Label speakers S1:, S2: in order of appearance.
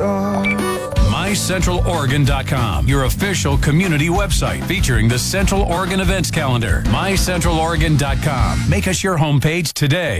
S1: MyCentralOregon.com, your official community website featuring the Central Oregon events calendar. MyCentralOregon.com. Make us your homepage today.